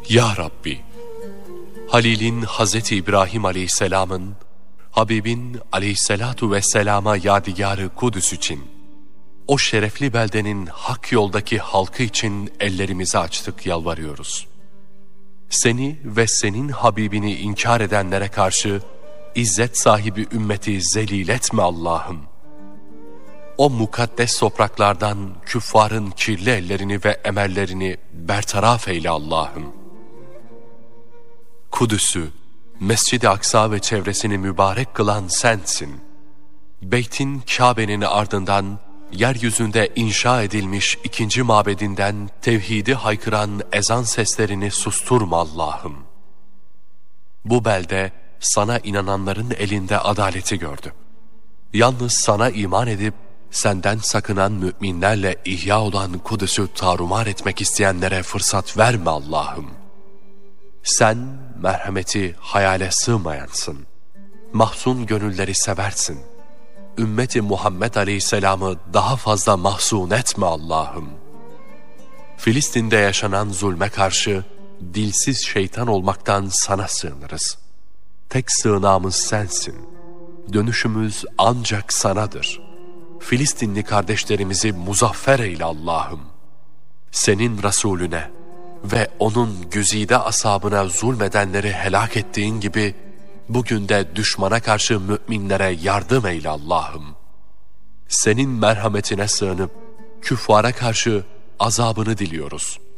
Ya Rabbi, Halil'in Hazreti İbrahim Aleyhisselam'ın, Habib'in Aleyhisselatu Vesselam'a yadigarı Kudüs için, o şerefli beldenin hak yoldaki halkı için ellerimizi açtık, yalvarıyoruz. Seni ve senin Habibini inkar edenlere karşı izzet sahibi ümmeti zelil etme Allah'ım. O mukaddes topraklardan küffarın kirli ellerini ve emellerini bertaraf eyle Allah'ım. Kudüs'ü, Mescid-i Aksa ve çevresini mübarek kılan sensin. Beytin Kabe'nin ardından yeryüzünde inşa edilmiş ikinci mabedinden tevhidi haykıran ezan seslerini susturma Allah'ım. Bu belde sana inananların elinde adaleti gördü. Yalnız sana iman edip senden sakınan müminlerle ihya olan Kudüs'ü tarumar etmek isteyenlere fırsat verme Allah'ım. Sen merhameti hayale sığmayansın. Mahzun gönülleri seversin. Ümmeti Muhammed Aleyhisselam'ı daha fazla mahzun etme Allah'ım. Filistin'de yaşanan zulme karşı dilsiz şeytan olmaktan sana sığınırız. Tek sığınağımız sensin. Dönüşümüz ancak sanadır. Filistinli kardeşlerimizi muzaffer eyle Allah'ım. Senin Resulüne ve onun güzide ashabına zulmedenleri helak ettiğin gibi, bugün de düşmana karşı müminlere yardım eyle Allah'ım. Senin merhametine sığınıp küffara karşı azabını diliyoruz.